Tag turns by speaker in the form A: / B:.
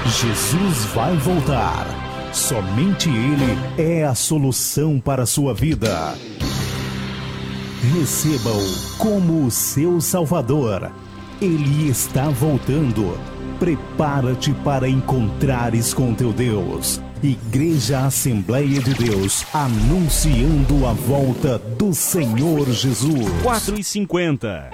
A: Jesus vai voltar. Somente Ele é a solução para a sua vida. Receba-o como o seu Salvador. Ele está voltando. Prepara-te para encontrares com teu Deus. Igreja Assembleia de Deus, anunciando a volta do Senhor Jesus.
B: 4h50.